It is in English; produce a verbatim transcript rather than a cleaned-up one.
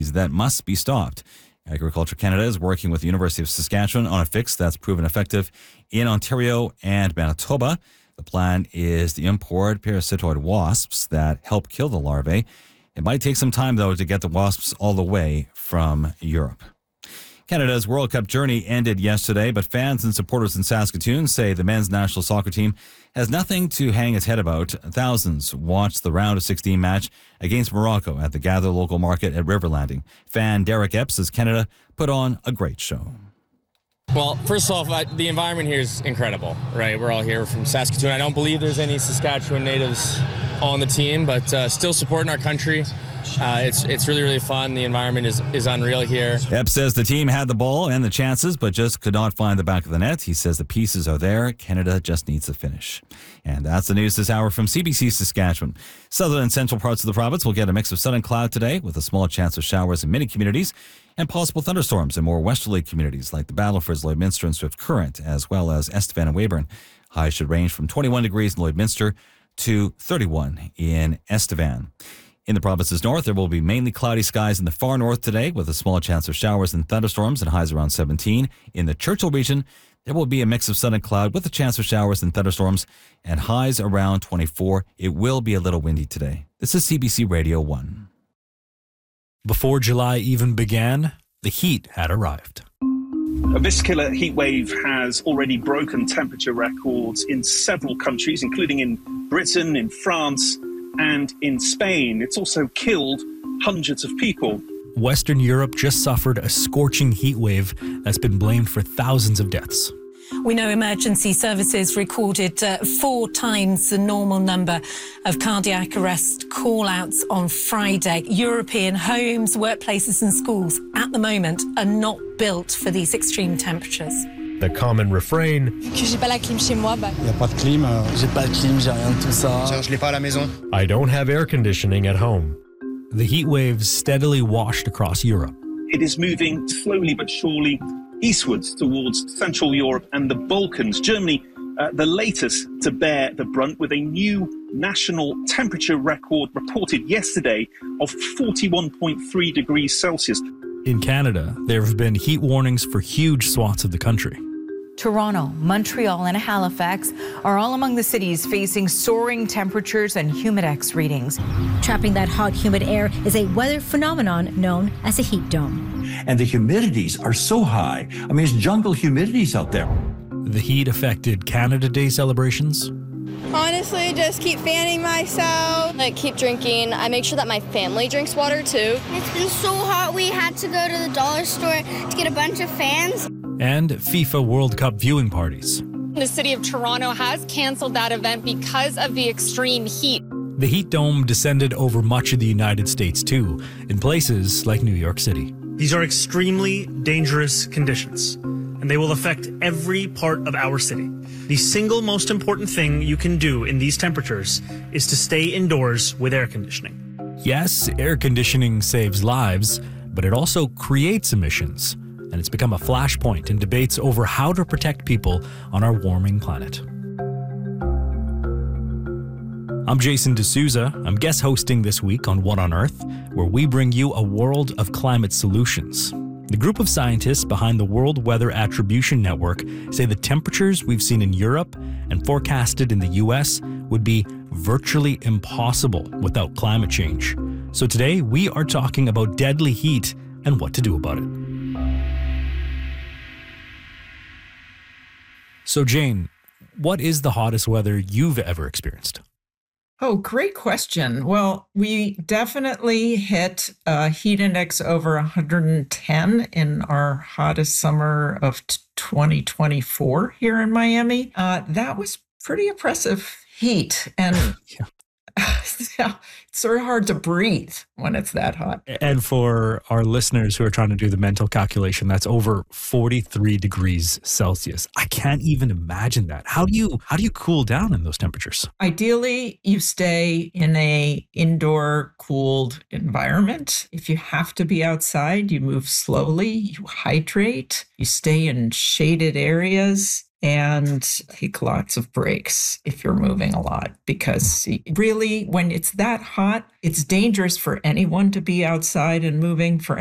that must be stopped. Agriculture Canada is working with the University of Saskatchewan on a fix that's proven effective in Ontario and Manitoba. The plan is to import parasitoid wasps that help kill the larvae. It might take some time, though, to get the wasps all the way from Europe. Canada's World Cup journey ended yesterday, but fans and supporters in Saskatoon say the men's national soccer team has nothing to hang its head about. Thousands watched the round of sixteen match against Morocco at the Gather local market at River Landing. Fan Derek Epps says Canada put on a great show. Well, first off, I, the environment here is incredible, right? We're all here from Saskatoon. I don't believe there's any Saskatchewan natives on the team, but uh, still supporting our country. Uh, it's it's really, really fun. The environment is, is unreal here. Epps says the team had the ball and the chances, but just could not find the back of the net. He says the pieces are there. Canada just needs to finish. And that's the news this hour from C B C Saskatchewan. Southern and central parts of the province will get a mix of sun and cloud today with a small chance of showers in many communities and possible thunderstorms in more westerly communities like the Battlefords, Lloydminster, and Swift Current, as well as Estevan and Weyburn. Highs should range from twenty-one degrees in Lloydminster to thirty-one in Estevan. In the province's north, there will be mainly cloudy skies in the far north today with a small chance of showers and thunderstorms and highs around seventeen. In the Churchill region, there will be a mix of sun and cloud with a chance of showers and thunderstorms and highs around twenty-four. It will be a little windy today. This is C B C Radio one. Before July even began, the heat had arrived. This killer heat wave has already broken temperature records in several countries, including in Britain, in France, and in Spain. It's also killed hundreds of people. Western Europe just suffered a scorching heat wave that's been blamed for thousands of deaths. We know emergency services recorded uh, four times the normal number of cardiac arrest call-outs on Friday. European homes, workplaces and schools at the moment are not built for these extreme temperatures. The common refrain, I don't have air conditioning at home. The heat waves steadily washed across Europe. It is moving slowly but surely eastwards towards Central Europe and the Balkans. Germany, uh, the latest to bear the brunt, with a new national temperature record reported yesterday of forty-one point three degrees Celsius. In Canada, there have been heat warnings for huge swaths of the country. Toronto, Montreal, and Halifax are all among the cities facing soaring temperatures and humidex readings. Trapping that hot, humid air is a weather phenomenon known as a heat dome. And the humidities are so high. I mean, it's jungle humidities out there. The heat affected Canada Day celebrations. Honestly, just keep fanning myself. I keep drinking. I make sure that my family drinks water, too. It's been so hot, we had to go to the dollar store to get a bunch of fans. And FIFA World Cup viewing parties. The city of Toronto has canceled that event because of the extreme heat. The heat dome descended over much of the United States, too, in places like New York City. These are extremely dangerous conditions, and they will affect every part of our city. The single most important thing you can do in these temperatures is to stay indoors with air conditioning. Yes, air conditioning saves lives, but it also creates emissions. And it's become a flashpoint in debates over how to protect people on our warming planet. I'm Jason D'Souza. I'm guest hosting this week on What on Earth, where we bring you a world of climate solutions. The group of scientists behind the World Weather Attribution Network say the temperatures we've seen in Europe and forecasted in the U S would be virtually impossible without climate change. So today we are talking about deadly heat and what to do about it. So Jane, what is the hottest weather you've ever experienced? Oh, great question. Well, we definitely hit a heat index over one hundred ten in our hottest summer of twenty twenty-four here in Miami. Uh, that was pretty impressive heat. And yeah. Yeah, it's sort of hard to breathe when it's that hot. And for our listeners who are trying to do the mental calculation, that's over forty-three degrees Celsius. I can't even imagine that. How do you how do you cool down in those temperatures? Ideally, you stay in a indoor cooled environment. If you have to be outside, you move slowly, you hydrate, you stay in shaded areas. and take lots of breaks if you're moving a lot, because really, when it's that hot, it's dangerous for anyone to be outside and moving, for